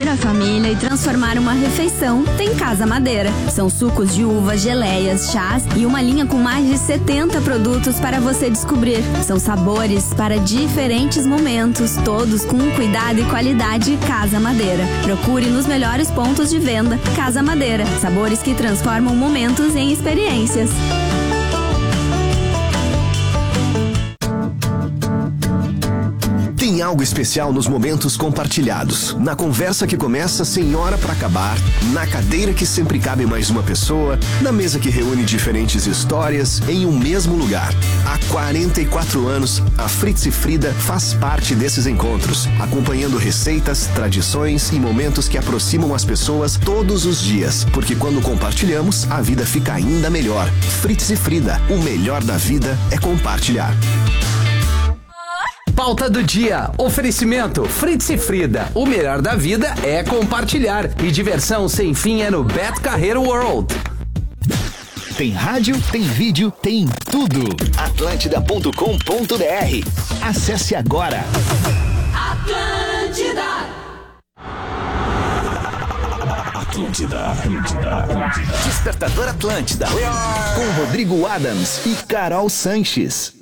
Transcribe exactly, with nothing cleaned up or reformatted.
a família e transformar uma refeição, tem Casa Madeira. São sucos de uva, geleias, chás e uma linha com mais de setenta produtos para você descobrir. São sabores para diferentes momentos, todos com cuidado e qualidade. Casa Madeira. Procure nos melhores pontos de venda. Casa Madeira. Sabores que transformam momentos em experiências. Tem algo especial nos momentos compartilhados. Na conversa que começa sem hora pra acabar, na cadeira que sempre cabe mais uma pessoa, na mesa que reúne diferentes histórias em um mesmo lugar. Há quarenta e quatro anos, a Fritz e Frida faz parte desses encontros, acompanhando receitas, tradições e momentos que aproximam as pessoas todos os dias. Porque quando compartilhamos, a vida fica ainda melhor. Fritz e Frida, o melhor da vida é compartilhar. Pauta do dia. Oferecimento Fritz e Frida. O melhor da vida é compartilhar. E diversão sem fim é no Bet Carreiro World. Tem rádio, tem vídeo, tem tudo. Atlântida ponto com ponto br. Acesse agora. Atlântida. Atlântida, Atlântida, Atlântida. Despertador Atlântida. Com Rodrigo Adams e Carol Sanches.